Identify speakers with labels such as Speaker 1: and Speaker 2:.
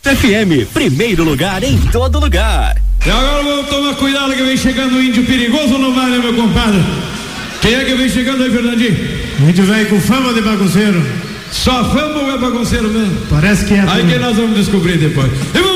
Speaker 1: FM, primeiro lugar em todo lugar.
Speaker 2: E agora vamos tomar cuidado que vem chegando o índio perigoso no mar, né, meu compadre? Quem é que vem chegando aí, Fernandinho?
Speaker 3: O índio velho com fama de bagunceiro.
Speaker 2: Só fama ou é bagunceiro mesmo?
Speaker 3: Parece que é.
Speaker 2: Aí que nós vamos descobrir depois.